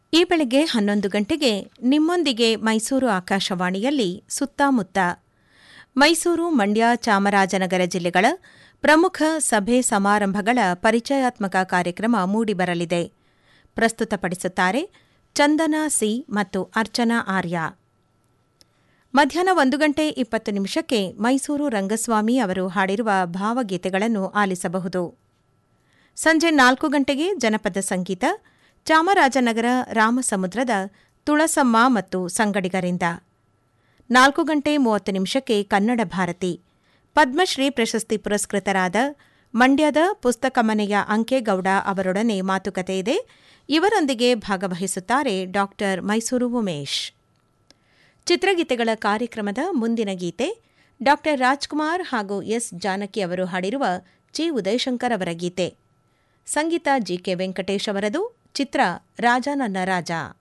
ಈ ಬೆಳಗ್ಗೆ 11 ಗಂಟೆಗೆ ನಿಮ್ಮೊಂದಿಗೆ ಮೈಸೂರು ಆಕಾಶವಾಣಿಯಲ್ಲಿ ಸುತ್ತಮುತ್ತ ಮೈಸೂರು, ಮಂಡ್ಯ, ಚಾಮರಾಜನಗರ ಜಿಲ್ಲೆಗಳ ಪ್ರಮುಖ ಸಭೆ ಸಮಾರಂಭಗಳ ಪರಿಚಯಾತ್ಮಕ ಕಾರ್ಯಕ್ರಮ ಮೂಡಿಬರಲಿದೆ. ಪ್ರಸ್ತುತಪಡಿಸುತ್ತಾರೆ ಚಂದನಾ ಸಿ ಮತ್ತು ಅರ್ಚನಾ ಆರ್ಯ. ಮಧ್ಯಾಹ್ನ 1 ಗಂಟೆ 20 ನಿಮಿಷಕ್ಕೆ ಮೈಸೂರು ರಂಗಸ್ವಾಮಿ ಅವರು ಹಾಡಿರುವ ಭಾವಗೀತೆಗಳನ್ನು ಆಲಿಸಬಹುದು. ಸಂಜೆ 4 ಗಂಟೆಗೆ ಜನಪದ ಸಂಗೀತ ಚಾಮರಾಜನಗರ ರಾಮಸಮುದ್ರದ ತುಳಸಮ್ಮ ಮತ್ತು ಸಂಗಡಿಗರಿಂದ. 4 ಗಂಟೆ 30 ನಿಮಿಷಕ್ಕೆ ಕನ್ನಡ ಭಾರತಿ. ಪದ್ಮಶ್ರೀ ಪ್ರಶಸ್ತಿ ಪುರಸ್ಕೃತರಾದ ಮಂಡ್ಯದ ಪುಸ್ತಕ ಮನೆಯ ಅಂಕೇಗೌಡ ಅವರೊಡನೆ ಮಾತುಕತೆ ಇದೆ. ಇವರೊಂದಿಗೆ ಭಾಗವಹಿಸುತ್ತಾರೆ ಡಾ ಮೈಸೂರು ಉಮೇಶ್. ಚಿತ್ರಗೀತೆಗಳ ಕಾರ್ಯಕ್ರಮದ ಮುಂದಿನ ಗೀತೆ ಡಾ ರಾಜ್ಕುಮಾರ್ ಹಾಗೂ ಎಸ್ ಜಾನಕಿ ಅವರು ಹಾಡಿರುವ ಚಿ. ಉದಯಶಂಕರ್ ಅವರ ಗೀತೆ. ಸಂಗೀತ ಜಿ. ಕೆ. ವೆಂಕಟೇಶ್ ಅವರದು. ಚಿತ್ರ ರಾಜ ನನ್ನ ರಾಜ.